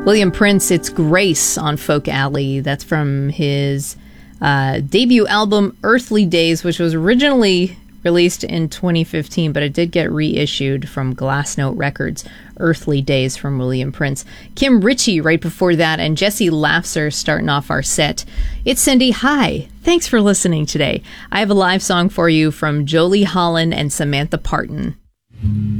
William Prince, it's Grace on Folk Alley. That's from his debut album, Earthly Days, which was originally released in 2015, but it did get reissued from Glassnote Records. Earthly Days from William Prince. Kim Ritchie right before that, and Jesse Lafser starting off our set. It's Cindy. Hi. Thanks for listening today. I have a live song for you from Jolie Holland and Samantha Parton.